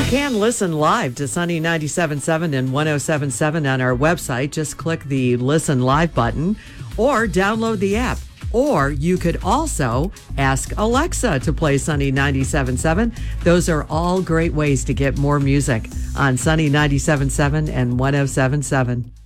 can listen live to Sunny 97.7 and 107.7 on our website. Just click the Listen Live button or download the app. Or you could also ask Alexa to play Sunny 97.7. Those are all great ways to get more music on Sunny 97.7 and 107.7.